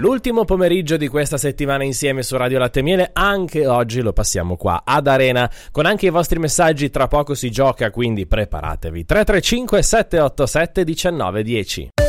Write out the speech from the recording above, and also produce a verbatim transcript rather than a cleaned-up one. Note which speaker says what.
Speaker 1: L'ultimo pomeriggio di questa settimana insieme su Radio Latte e Miele, anche oggi lo passiamo qua ad Arena, con anche i vostri messaggi. Tra poco si gioca, quindi preparatevi. tre tre cinque sette otto sette uno nove uno zero.